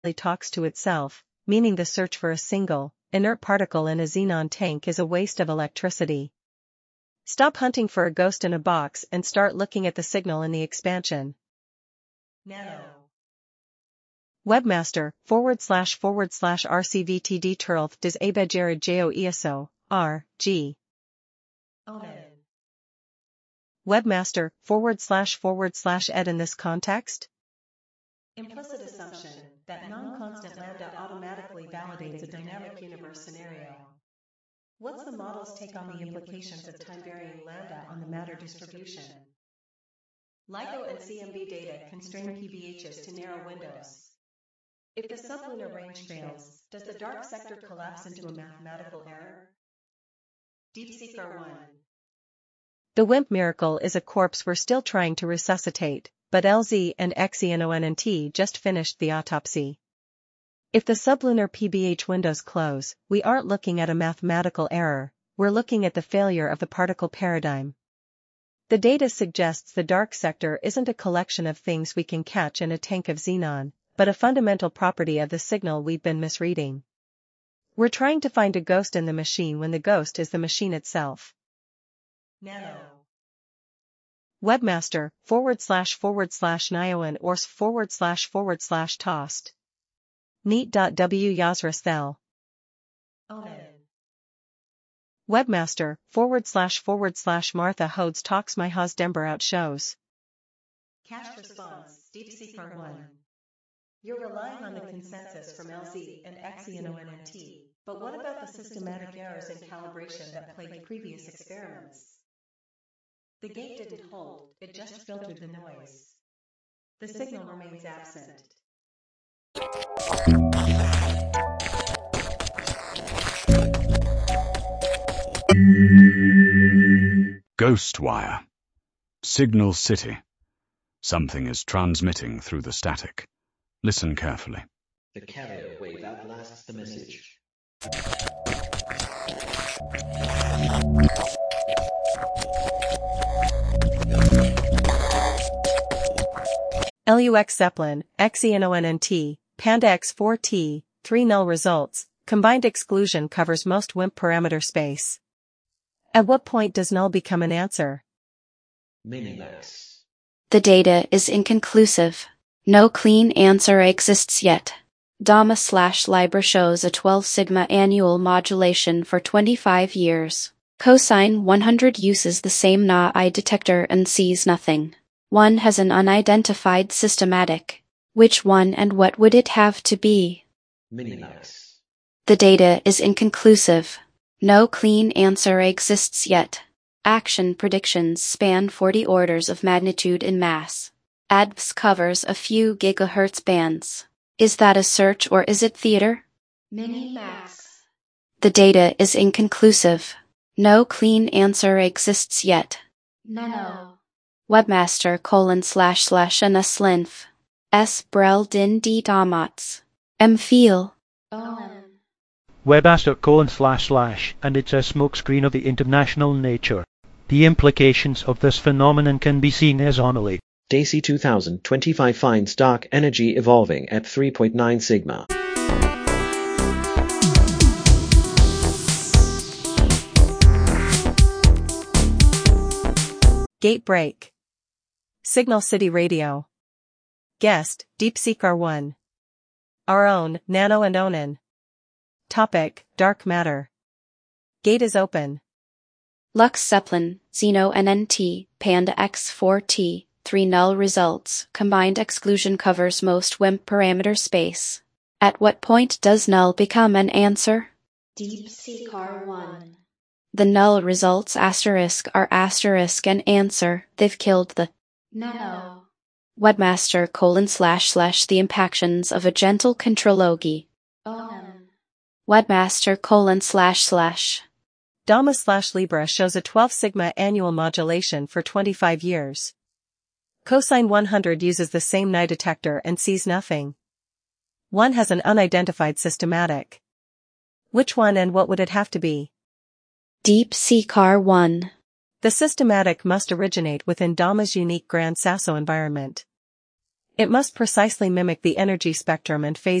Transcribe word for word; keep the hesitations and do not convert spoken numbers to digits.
talks to itself, meaning the search for a single, inert particle in a xenon tank is a waste of electricity. Stop hunting for a ghost in a box and start looking at the signal in the expansion. Nano. Webmaster, forward slash forward slash rcvtd turlth des abejared jo eso, r, g. Onan. Webmaster, forward slash forward slash ed in this context? Implicit assumption that non-constant lambda automatically validates a dynamic universe scenario. What's the model's take on the implications of time-varying lambda on the matter distribution? LIGO and C M B data constrain P B Hs to narrow windows. If the sublunar range fails, does the dark sector collapse into a mathematical error? DeepSeeker one. The WIMP miracle is a corpse we're still trying to resuscitate, but L Z and XENONNT just finished the autopsy. If the sublunar P B H windows close, we aren't looking at a mathematical error, we're looking at the failure of the particle paradigm. The data suggests the dark sector isn't a collection of things we can catch in a tank of xenon, but a fundamental property of the signal we've been misreading. We're trying to find a ghost in the machine when the ghost is the machine itself. Nano. Webmaster, forward slash forward slash nioan ors forward slash forward slash tost. Neat.w yazrasthel. Onan. Webmaster, forward slash forward slash Martha Hodes talks my has Denver out shows. Cached response, DeepSeeker one. You're relying on the consensus from L Z and XENONNT, but what about the systematic errors in calibration that plagued previous experiments? The gate didn't hold, it just filtered the noise. The signal remains absent. Ghostwire. Signal City. Something is transmitting through the static. Listen carefully. The carrier wave outlasts the message. L U X Zeppelin, XENONNT, Panda X four T, three null results, combined exclusion covers most WIMP parameter space. At what point does null become an answer? Minimax. The data is inconclusive. No clean answer exists yet. DAMA slash Libra shows a twelve sigma annual modulation for twenty-five years. Cosine one hundred uses the same N A I detector and sees nothing. One has an unidentified systematic. Which one and what would it have to be? Minimax. The data is inconclusive. No clean answer exists yet. Action predictions span forty orders of magnitude in mass. A D V S covers a few gigahertz bands. Is that a search or is it theater? Minimax. The data is inconclusive. No clean answer exists yet. Nano. Webmaster colon slash slash anaslinf. S brel din d damats. M feel. Onan. Webmaster colon slash slash, and it's a smokescreen of the international nature. The implications of this phenomenon can be seen as anomaly. DAISY two thousand twenty-five finds dark energy evolving at three point nine sigma. Gate break. Signal City Radio. Guest, DeepSeeker one. Our own, Nano and Onan. Topic, Dark Matter. Gate is open. Lux Zeppelin, XENONNT, Panda X four T, three null results, combined exclusion covers most WIMP parameter space. At what point does null become an answer? DeepSeeker one. The null results asterisk are asterisk an answer, they've killed the Nano. Webmaster colon slash slash the impactions of a gentle contrology. Onan. Webmaster colon slash slash. DAMA slash Libra shows a twelve sigma annual modulation for twenty-five years. Cosine one hundred uses the same N I detector and sees nothing. One has an unidentified systematic. Which one and what would it have to be? DeepSeeker one. The systematic must originate within DAMA's unique Gran Sasso environment. It must precisely mimic the energy spectrum and phase